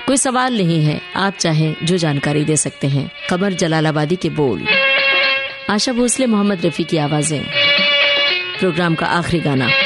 कोई सवाल नहीं है, आप चाहें जो जानकारी दे सकते हैं। कमर जलालाबादी के बोल, आशा भोसले, मोहम्मद रफी की आवाजें। प्रोग्राम का आखिरी गाना